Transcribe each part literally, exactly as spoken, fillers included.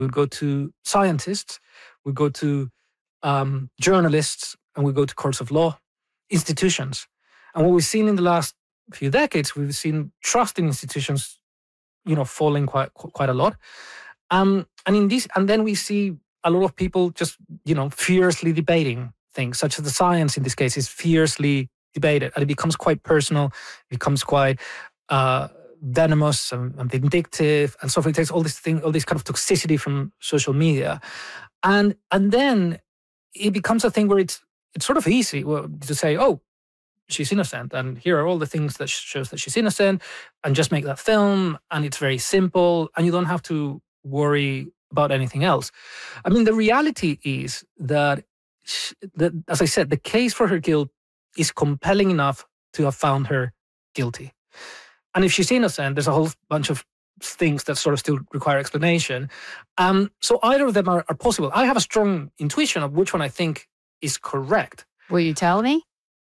We would go to scientists, we go to um, journalists, and we go to courts of law, institutions. And what we've seen in the last few decades, we've seen trust in institutions, you know, falling quite quite a lot. Um, and in this, and then we see a lot of people just, you know, fiercely debating things, such as the science in this case is fiercely debated, and it becomes quite personal, it becomes quite uh, venomous and, and vindictive, and so forth. It takes all this thing, all this kind of toxicity from social media, and and then it becomes a thing where it's it's sort of easy to say, oh, she's innocent, and here are all the things that shows that she's innocent, and just make that film, and it's very simple, and you don't have to worry about anything else. I mean, the reality is that, she, that, as I said, the case for her guilt is compelling enough to have found her guilty. And if she's innocent, there's a whole bunch of things that sort of still require explanation. Um, so either of them are, are possible. I have a strong intuition of which one I think is correct. Will you tell me?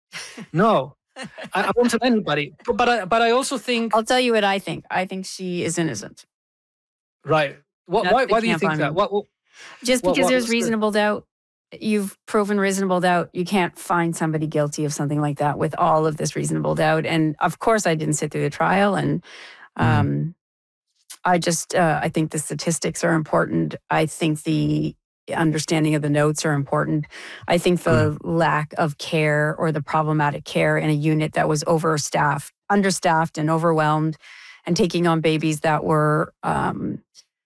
No, I, I won't tell anybody. But, but, I, but I also think... I'll tell you what I think. I think she is innocent. Right. What, why why do you think that? What, what, Just because what, what, there's reasonable the... doubt. You've proven reasonable doubt. You can't find somebody guilty of something like that with all of this reasonable doubt. And of course, I didn't sit through the trial. And um, mm. I just, uh, I think the statistics are important. I think the understanding of the notes are important. I think the mm. lack of care or the problematic care in a unit that was overstaffed, understaffed and overwhelmed and taking on babies that were um,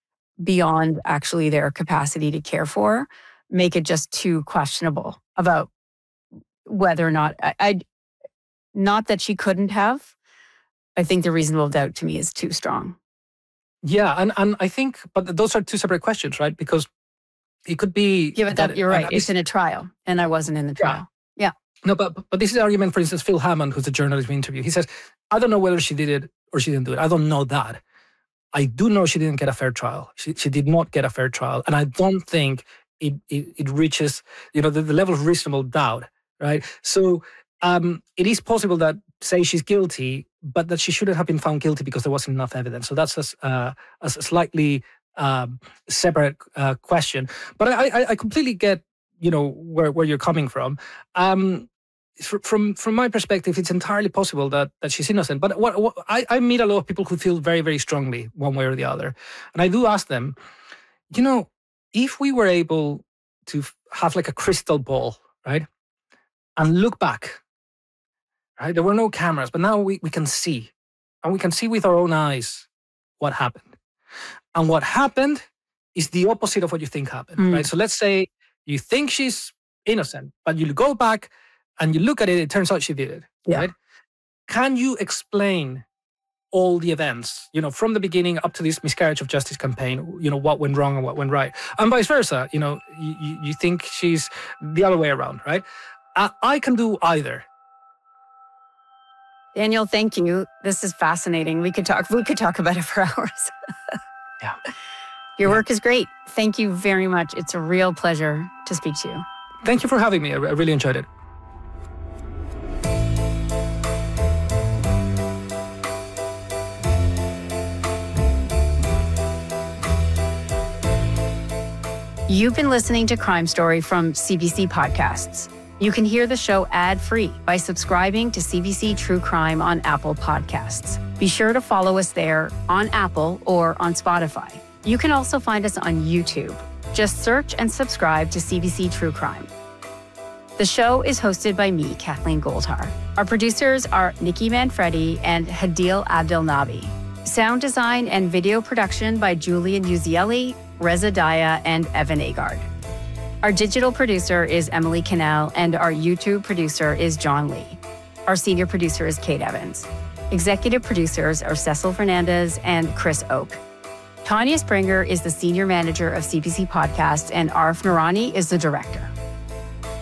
beyond actually their capacity to care for, make it just too questionable about whether or not, I, I, not that she couldn't have. I think the reasonable doubt to me is too strong. Yeah, and, and I think, but those are two separate questions, right? Because it could be... Yeah, but that, that you're right. It's in a trial, and I wasn't in the trial. Yeah. yeah. No, but but this is the argument, for instance, Phil Hammond, who's a journalist we interviewed. He says, I don't know whether she did it or she didn't do it. I don't know that. I do know she didn't get a fair trial. She she did not get a fair trial. And I don't think it it, it reaches, you know, the, the level of reasonable doubt, right? So um, it is possible that, say she's guilty, but that she shouldn't have been found guilty because there wasn't enough evidence. So that's a, uh, a slightly um, separate uh, question. But I, I, I completely get, you know, where, where you're coming from. Um, from from my perspective, it's entirely possible that that she's innocent. But what, what I, I meet a lot of people who feel very, very strongly one way or the other. And I do ask them, you know, if we were able to have like a crystal ball, right, and look back, right, there were no cameras, but now we, we can see, and we can see with our own eyes what happened. And what happened is the opposite of what you think happened, mm. right? So let's say you think she's innocent, but you go back and you look at it, it turns out she did it, yeah. right? Can you explain all the events, you know, from the beginning up to this miscarriage of justice campaign, you know, what went wrong and what went right? And vice versa, you know, you, you think she's the other way around, right? I, I can do either. Daniel, thank you. This is fascinating. We could talk, we could talk about it for hours. yeah. Your yeah. work is great. Thank you very much. It's a real pleasure to speak to you. Thank you for having me. I really enjoyed it. You've been listening to Crime Story from C B C Podcasts. You can hear the show ad-free by subscribing to C B C True Crime on Apple Podcasts. Be sure to follow us there on Apple or on Spotify. You can also find us on YouTube. Just search and subscribe to C B C True Crime. The show is hosted by me, Kathleen Goldhar. Our producers are Nikki Manfredi and Hadil Abdelnabi. Sound design and video production by Julian Uzieli, Reza Daya, and Evan Agard. Our digital producer is Emily Cannell, and our YouTube producer is John Lee. Our senior producer is Kate Evans. Executive producers are Cecil Fernandez and Chris Oak. Tanya Springer is the senior manager of C B C Podcasts, and Arif Noorani is the director.